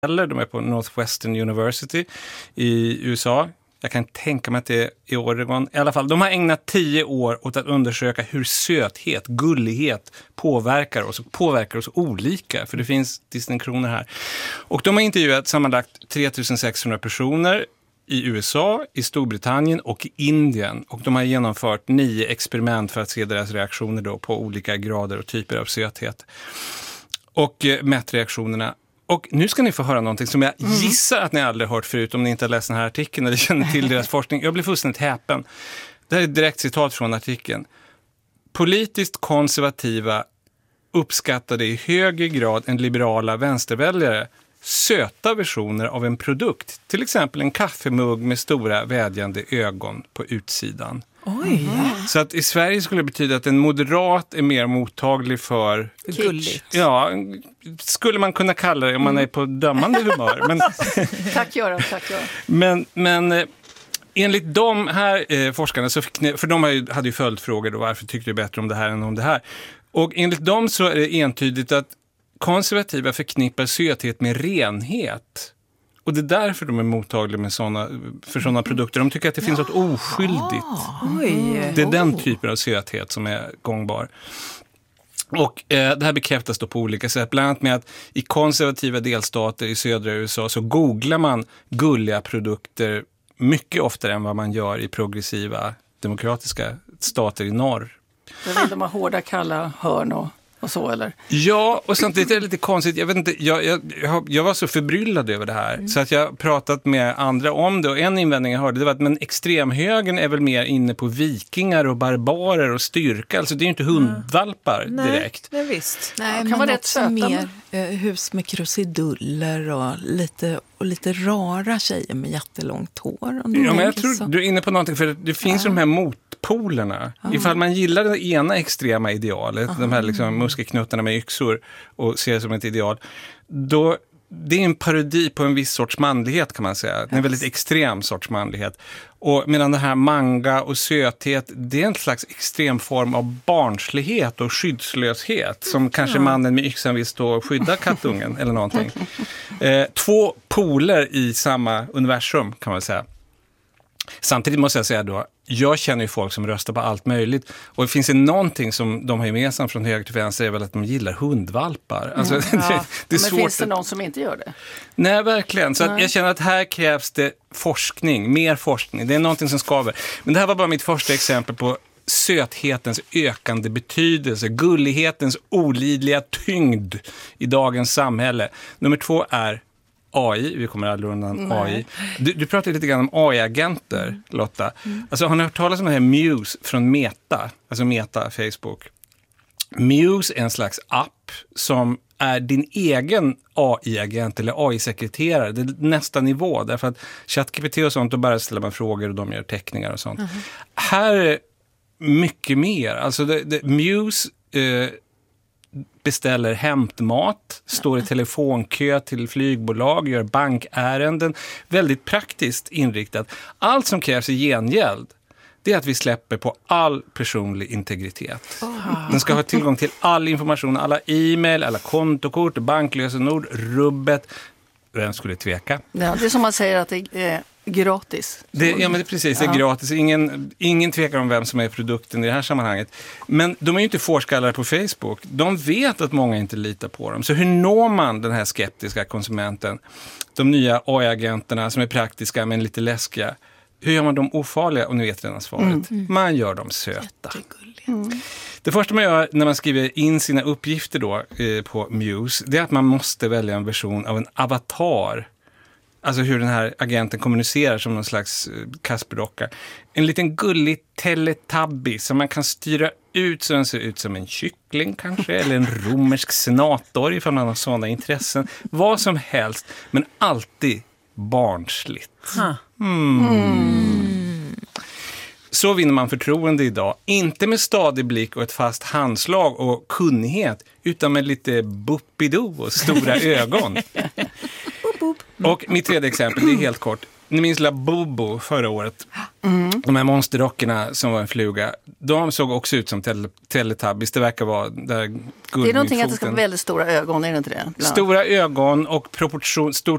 Eller de är på Northwestern University i USA. Jag kan tänka mig att det är i Oregon. I alla fall, de har ägnat 10 år åt att undersöka hur söthet, gullighet påverkar oss olika. För det finns distinktioner här. Och de har intervjuat sammanlagt 3600 personer i USA, i Storbritannien och i Indien. Och de har genomfört 9 experiment för att se deras reaktioner då på olika grader och typer av söthet. Och mätt reaktionerna. Och nu ska ni få höra någonting som jag gissar att ni aldrig hört förut om ni inte har läst den här artikeln eller känner till deras forskning. Jag blir fullständigt häpen. Det här är ett direkt citat från artikeln. Politiskt konservativa uppskattade i högre grad än liberala vänsterväljare söta versioner av en produkt. Till exempel en kaffemugg med stora vädjande ögon på utsidan. Oj. Så att i Sverige skulle det betyda att en moderat är mer mottaglig för gulligt. Ja, skulle man kunna kalla det om man är på dömande humör. Men Tack Göran. Men enligt de här forskarna, för de hade ju följdfrågor då, varför tyckte du bättre om det här än om det här? Och enligt dem så är det entydigt att konservativa förknippar söthet med renhet. Och det är därför de är mottagliga för sådana produkter. De tycker att det finns något oskyldigt. Det är den typen av söthet som är gångbar. Och det här bekräftas då på olika sätt. Bland annat med att i konservativa delstater i södra USA så googlar man gulliga produkter mycket oftare än vad man gör i progressiva demokratiska stater i norr. Då vill de ha hårda, kalla hörn och så, eller? Ja, och samtidigt är det lite konstigt. Jag vet inte, jag var så förbryllad över det här. Så att jag har pratat med andra om det. Och en invändning jag hörde, det var att men extremhögern är väl mer inne på vikingar och barbarer och styrka. Alltså det är ju inte hundvalpar direkt. Nej, visst. Nej, kan men vara rätt också söta, mer hus med krusiduller och lite rara tjejer med jättelångt hår. Men jag tror du är inne på någonting, för det finns de här motpolerna. Ifall man gillar det ena extrema idealet, de här liksom muskelknuttarna med yxor och ser det som ett ideal, då det är en parodi på en viss sorts manlighet, kan man säga. En väldigt extrem sorts manlighet. Och medan det här manga och söthet, det är en slags extrem form av barnslighet och skyddslöshet som kanske mannen med yxan vill stå och skydda kattungen eller någonting. 2 poler i samma universum, kan man säga. Samtidigt måste jag säga då, jag känner ju folk som röstar på allt möjligt. Och det finns ju någonting som de har gemensamt från höger till vänster, är väl att de gillar hundvalpar. Alltså, det är men svårt. Finns det någon som inte gör det? Nej, verkligen. Så att jag känner att här krävs det forskning, mer forskning. Det är någonting som skaver. Men det här var bara mitt första exempel på söthetens ökande betydelse, gullighetens olidliga tyngd i dagens samhälle. Nummer 2 är AI, vi kommer aldrig undan AI. Du pratade lite grann om AI-agenter, Lotta. Alltså, har ni hört talas om det här Muse från Meta? Alltså Meta, Facebook. Muse är en slags app som är din egen AI-agent eller AI-sekreterare. Det är nästa nivå, därför att ChatGPT och sånt, då bara ställer man frågor och de gör teckningar och sånt. Här är mycket mer. Alltså Muse beställer hämtmat, står i telefonkö till flygbolag, gör bankärenden. Väldigt praktiskt inriktat. Allt som krävs i gengäld, det är att vi släpper på all personlig integritet. Den ska ha tillgång till all information, alla e-mail, alla kontokort, banklösenord, rubbet. Vem skulle tveka? Ja, det är som man säger att det är gratis. Ja, men det är precis, det är gratis. Ingen tvekar om vem som är produkten i det här sammanhanget. Men de är ju inte forskare på Facebook. De vet att många inte litar på dem. Så hur når man den här skeptiska konsumenten? De nya AI-agenterna som är praktiska men lite läskiga. Hur gör man dem ofarliga? Och nu vet redan svaret. Man gör dem söta. Det första man gör när man skriver in sina uppgifter då, på Muse, det är att man måste välja en version av en avatar. Alltså hur den här agenten kommunicerar som någon slags Kasper-docka. En liten gullig Teletubby som man kan styra ut så den ser ut som en kyckling kanske. Eller en romersk senator ifall man har sådana intressen. Vad som helst, men alltid barnsligt. Så vinner man förtroende idag. Inte med stadig blick och ett fast handslag och kunnighet, utan med lite buppidoo och stora ögon. Och mitt tredje exempel, det är helt kort. Ni minns La Bobo förra året. De här monsterdockorna som var en fluga. De såg också ut som Teletubbies. Det verkar vara där det är någonting att det ska vara väldigt stora ögon, är det inte det? Stora ögon och stort